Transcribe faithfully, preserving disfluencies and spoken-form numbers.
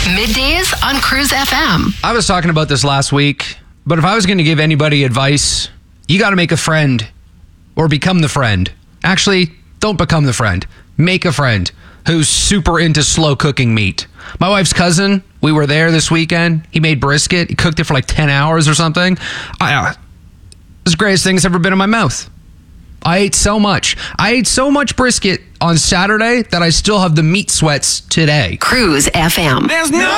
Middays on Cruise F M. I was talking about this last week, but if I was going to give anybody advice, you got to make a friend or become the friend. Actually, don't become the friend. Make a friend who's super into slow cooking meat. My wife's cousin, we were there this weekend. He made brisket. He cooked it for like ten hours or something. I, uh, it was the greatest thing that's ever been in my mouth. I ate so much. I ate so much brisket on Saturday that I still have the meat sweats today. Cruise F M. There's no